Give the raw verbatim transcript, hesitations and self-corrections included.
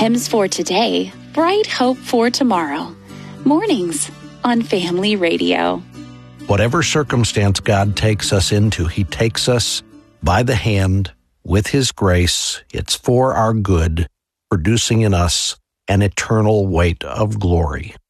Hymns for today, bright hope for tomorrow. Mornings on Family Radio. Whatever circumstance God takes us into, He takes us by the hand with His grace. It's for our good, producing in us an eternal weight of glory.